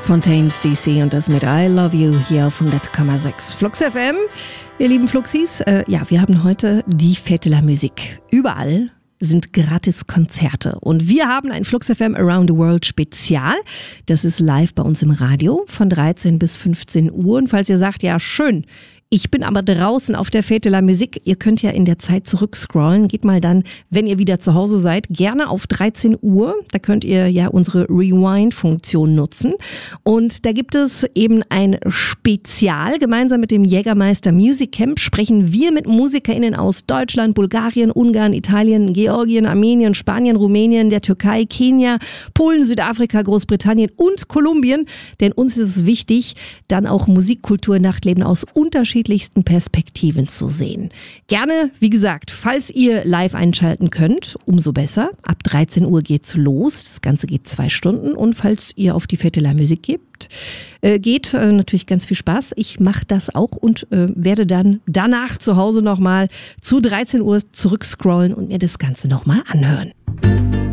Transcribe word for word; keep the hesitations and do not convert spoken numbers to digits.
Fontaines D C und das mit I Love You hier auf hundert Komma sechs Flux F M. Ihr lieben Fluxis, äh, ja, wir haben heute die Fête de la Musique. Überall sind gratis Konzerte und wir haben ein Flux F M Around the World Spezial. Das ist live bei uns im Radio von dreizehn bis fünfzehn Uhr. Und falls ihr sagt, ja schön, ich bin aber draußen auf der Fête de la Musique. Ihr könnt ja in der Zeit zurückscrollen. Geht mal dann, wenn ihr wieder zu Hause seid, gerne auf dreizehn Uhr. Da könnt ihr ja unsere Rewind-Funktion nutzen. Und da gibt es eben ein Spezial. Gemeinsam mit dem Jägermeister Music Camp sprechen wir mit MusikerInnen aus Deutschland, Bulgarien, Ungarn, Italien, Georgien, Armenien, Spanien, Rumänien, der Türkei, Kenia, Polen, Südafrika, Großbritannien und Kolumbien. Denn uns ist es wichtig, dann auch Musikkultur, Nachtleben aus unterschiedlichen unterschiedlichsten Perspektiven zu sehen. Gerne, wie gesagt, falls ihr live einschalten könnt, umso besser. Ab dreizehn Uhr geht's los. Das Ganze geht zwei Stunden. Und falls ihr auf die Fête de la Musique gebt, äh, geht, äh, natürlich ganz viel Spaß. Ich mache das auch und äh, werde dann danach zu Hause nochmal zu dreizehn Uhr zurückscrollen und mir das Ganze nochmal anhören.